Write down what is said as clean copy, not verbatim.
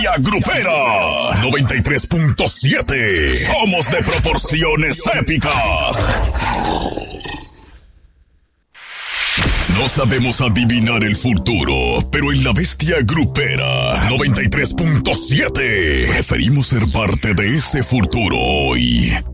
Bestia Grupera 93.7. Somos de proporciones épicas. No sabemos adivinar el futuro, pero en la Bestia Grupera 93.7 preferimos ser parte de ese futuro hoy.